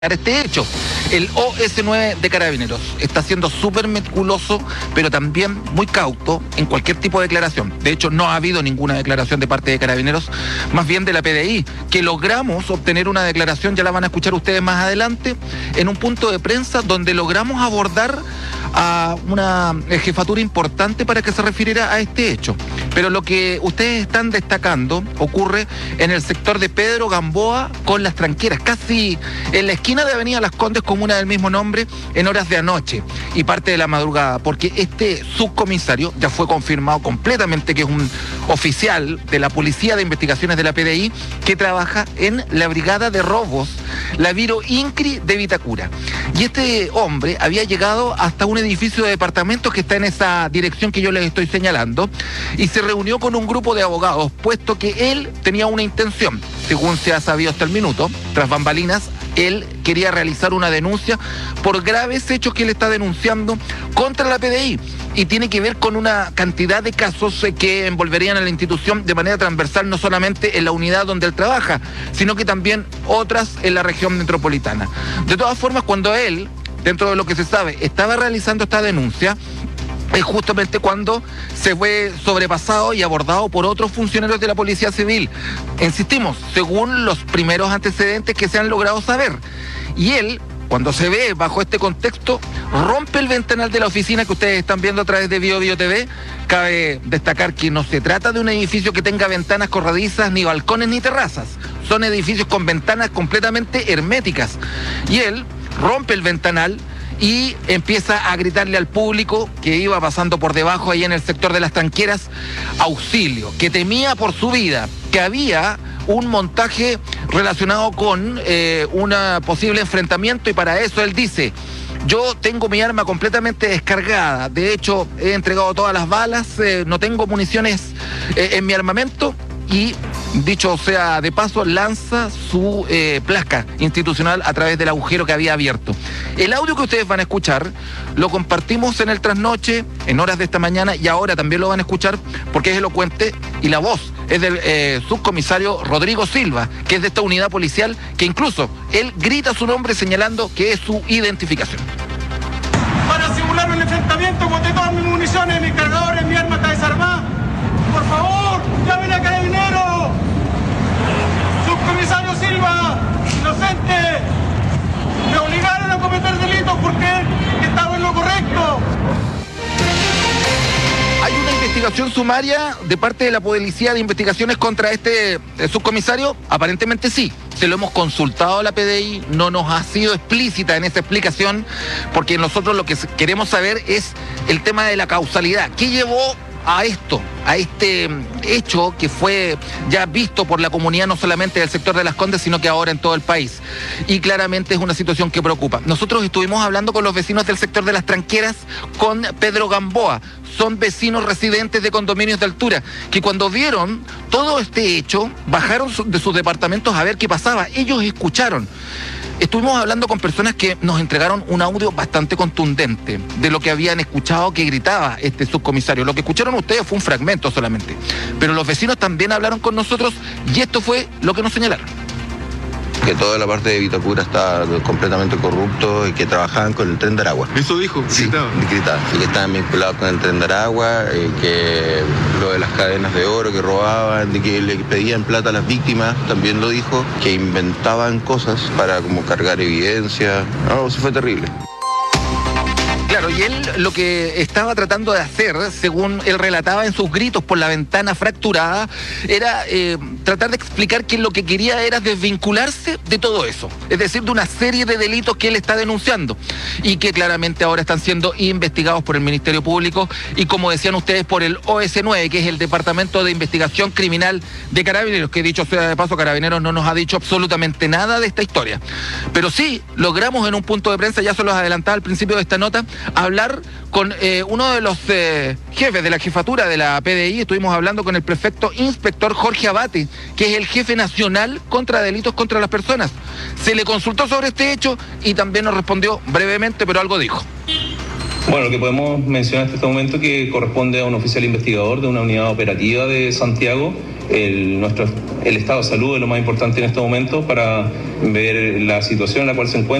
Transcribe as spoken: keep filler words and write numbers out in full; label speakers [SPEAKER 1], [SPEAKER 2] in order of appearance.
[SPEAKER 1] este hecho. El O S nueve de Carabineros está siendo súper meticuloso, pero también muy cauto en cualquier tipo de declaración. De hecho, no ha habido ninguna declaración de parte de Carabineros, más bien de la P D I, que logramos obtener una declaración, ya la van a escuchar ustedes más adelante, en un punto de prensa donde logramos abordar a una jefatura importante para que se refiriera a este hecho. Pero lo que ustedes están destacando ocurre en el sector de Pedro Gamboa con Las Tranqueras, casi en la esquina de Avenida Las Condes, comuna del mismo nombre, en horas de anoche y parte de la madrugada, porque este subcomisario ya fue confirmado completamente que es un oficial de la Policía de Investigaciones de la P D I que trabaja en la Brigada de Robos, la Viro Incri de Vitacura. Y este hombre había llegado hasta un edificio de departamentos que está en esa dirección que yo les estoy señalando y se reunió con un grupo de abogados, puesto que él tenía una intención, según se ha sabido hasta el minuto, tras bambalinas. Él quería realizar una denuncia por graves hechos que él está denunciando contra la P D I y tiene que ver con una cantidad de casos que envolverían a la institución de manera transversal, no solamente en la unidad donde él trabaja, sino que también otras en la región metropolitana. De todas formas, cuando él, dentro de lo que se sabe, estaba realizando esta denuncia, es justamente cuando se fue sobrepasado y abordado por otros funcionarios de la Policía Civil. Insistimos, según los primeros antecedentes que se han logrado saber. Y él, cuando se ve bajo este contexto, rompe el ventanal de la oficina que ustedes están viendo a través de Bio Bio T V. Cabe destacar que no se trata de un edificio que tenga ventanas corredizas, ni balcones, ni terrazas. Son edificios con ventanas completamente herméticas. Y él rompe el ventanal y empieza a gritarle al público que iba pasando por debajo ahí en el sector de Las Tranqueras, auxilio, que temía por su vida, que había un montaje relacionado con eh, un posible enfrentamiento, y para eso él dice: yo tengo mi arma completamente descargada, de hecho he entregado todas las balas, eh, no tengo municiones eh, en mi armamento. Y, dicho sea de paso, lanza su eh, placa institucional a través del agujero que había abierto. El audio que ustedes van a escuchar lo compartimos en el trasnoche, en horas de esta mañana, y ahora también lo van a escuchar porque es elocuente, y la voz es del eh, subcomisario Rodrigo Silva, que es de esta unidad policial, que incluso él grita su nombre señalando que es su identificación.
[SPEAKER 2] Para simular un enfrentamiento, boté todas mis municiones, mis cargadores, mi arma está desarmada. Por favor, llamen a Carabineros. Subcomisario Silva, inocente. Me obligaron a cometer delitos porque estaba en lo correcto.
[SPEAKER 1] ¿Hay una investigación sumaria de parte de la Policía de Investigaciones contra este eh, subcomisario? Aparentemente sí. Se lo hemos consultado a la P D I, no nos ha sido explícita en esa explicación, porque nosotros lo que queremos saber es el tema de la causalidad. ¿Qué llevó a esto, a este hecho que fue ya visto por la comunidad, no solamente del sector de Las Condes, sino que ahora en todo el país? Y claramente es una situación que preocupa. Nosotros estuvimos hablando con los vecinos del sector de Las Tranqueras, con Pedro Gamboa. Son vecinos residentes de condominios de altura, que cuando vieron todo este hecho, bajaron de sus departamentos a ver qué pasaba. Ellos escucharon. Estuvimos hablando con personas que nos entregaron un audio bastante contundente de lo que habían escuchado que gritaba este subcomisario. Lo que escucharon ustedes fue un fragmento solamente, pero los vecinos también hablaron con nosotros y esto fue lo que nos señalaron.
[SPEAKER 3] Que toda la parte de Vitacura está completamente corrupto y que trabajaban con el Tren de Aragua.
[SPEAKER 4] ¿Eso dijo?
[SPEAKER 3] Sí,
[SPEAKER 4] gritaba.
[SPEAKER 3] gritaba. Y que estaban vinculados con el Tren de Aragua, eh, que lo de las cadenas de oro que robaban, de que le pedían plata a las víctimas, también lo dijo, que inventaban cosas para como cargar evidencia. No, eso fue terrible.
[SPEAKER 1] Claro, y él lo que estaba tratando de hacer, según él relataba en sus gritos por la ventana fracturada, era eh, tratar de explicar que lo que quería era desvincularse de todo eso. Es decir, de una serie de delitos que él está denunciando y que claramente ahora están siendo investigados por el Ministerio Público y, como decían ustedes, por el O S nueve, que es el Departamento de Investigación Criminal de Carabineros, que, dicho sea de paso, Carabineros no nos ha dicho absolutamente nada de esta historia. Pero sí logramos en un punto de prensa, ya se los adelantaba al principio de esta nota, hablar con eh, uno de los eh, jefes de la jefatura de la P D I. Estuvimos hablando con el prefecto inspector Jorge Abate, que es el jefe nacional contra delitos contra las personas. Se le consultó sobre este hecho y también nos respondió brevemente, pero algo dijo.
[SPEAKER 5] Bueno, lo que podemos mencionar hasta este momento que corresponde a un oficial investigador de una unidad operativa de Santiago, el, nuestro, el estado de salud es lo más importante en este momento para ver la situación en la cual se encuentra.